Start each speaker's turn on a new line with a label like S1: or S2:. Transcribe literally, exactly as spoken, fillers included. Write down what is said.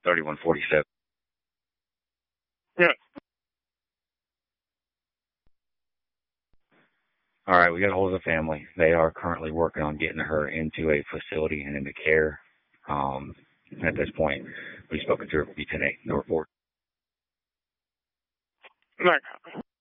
S1: thirty-one forty-seven.
S2: Yeah.
S1: All right, we got a hold of the family. They are currently working on getting her into a facility and into care. Um, at this point, we've spoken to her today. No report.
S2: Like,